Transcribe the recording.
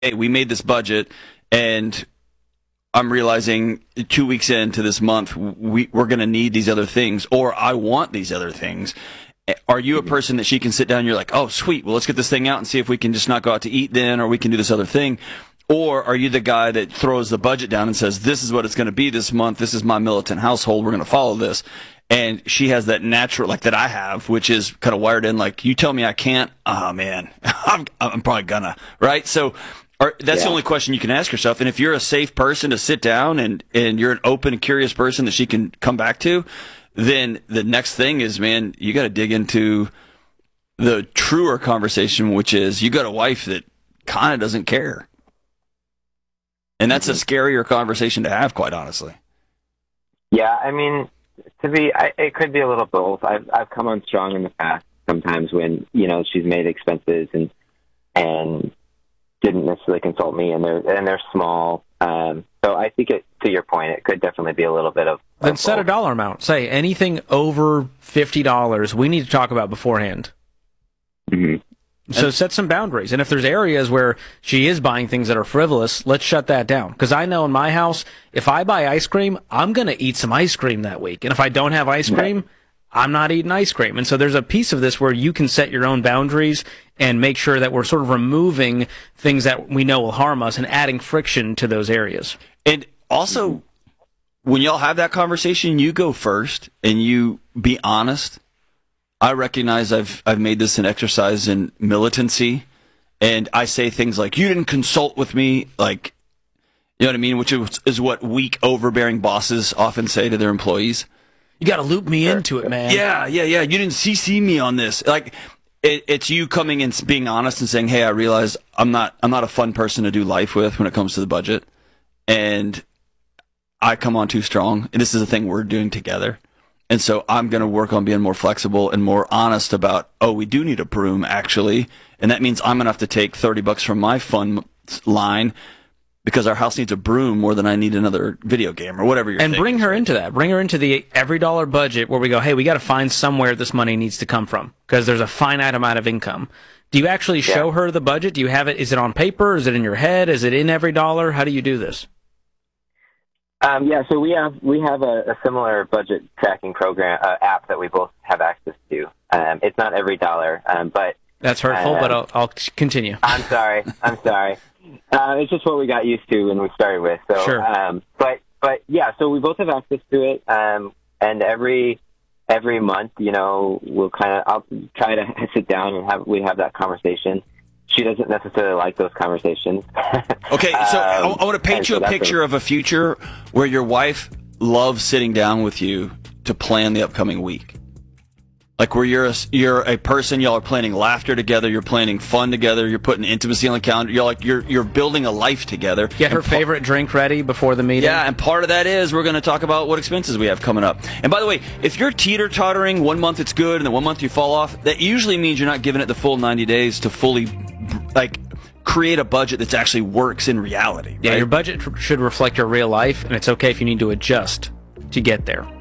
hey, we made this budget, and I'm realizing 2 weeks into this month, we're going to need these other things, or I want these other things. Are you a person that she can sit down and you're like, oh, sweet, well, let's get this thing out and see if we can just not go out to eat then, or we can do this other thing? Or are you the guy that throws the budget down and says, this is what it's going to be this month, this is my militant household, we're going to follow this? And she has that natural, like that I have, which is kind of wired in, like, you tell me I can't, oh, man, I'm probably gonna, right? So that's the only question you can ask yourself. And if you're a safe person to sit down and you're an open and curious person that she can come back to, then the next thing is, man, you got to dig into the truer conversation, which is you got a wife that kind of doesn't care. And that's a scarier conversation to have, quite honestly. Yeah, I mean, it could be a little both. I've come on strong in the past sometimes when, she's made expenses and didn't necessarily consult me, and they're small. So I think to your point, it could definitely be a little bit of. Then set a dollar amount. Say anything over $50 we need to talk about beforehand. Mm-hmm. So set some boundaries. And if there's areas where she is buying things that are frivolous, let's shut that down. Because I know in my house, if I buy ice cream, I'm going to eat some ice cream that week. And if I don't have ice cream, I'm not eating ice cream. And so there's a piece of this where you can set your own boundaries and make sure that we're sort of removing things that we know will harm us and adding friction to those areas. And also, when y'all have that conversation, you go first and you be honest. I recognize I've made this an exercise in militancy, and I say things like, you didn't consult with me, like, you know what I mean? Which is what weak, overbearing bosses often say to their employees. You got to loop me into it, man. Yeah. You didn't CC me on this. Like, it's you coming and being honest and saying, hey, I realize I'm not a fun person to do life with when it comes to the budget, and I come on too strong, and this is a thing we're doing together. And so I'm going to work on being more flexible and more honest about, we do need a broom, actually. And that means I'm going to have to take $30 from my fund line because our house needs a broom more than I need another video game or whatever you're And bring her into that. Bring her into the every dollar budget where we go, hey, we got to find somewhere this money needs to come from because there's a finite amount of income. Do you actually show her the budget? Do you have it? Is it on paper? Is it in your head? Is it in every dollar? How do you do this? So we have a similar budget tracking program app that we both have access to. It's not every dollar, but that's hurtful. But I'll continue. I'm sorry. It's just what we got used to when we started with. So, sure. So we both have access to it, and every month, I'll try to sit down and we have that conversation. She doesn't necessarily like those conversations. Okay, so I want to paint you a picture of a future where your wife loves sitting down with you to plan the upcoming week. Like where you're a person, y'all are planning laughter together, you're planning fun together, you're putting intimacy on the calendar, you're building a life together. Get her favorite drink ready before the meeting. Yeah, and part of that is we're going to talk about what expenses we have coming up. And by the way, if you're teeter-tottering, 1 month it's good and then 1 month you fall off, that usually means you're not giving it the full 90 days to fully create a budget that actually works in reality. Right? Yeah, your budget should reflect your real life, and it's okay if you need to adjust to get there.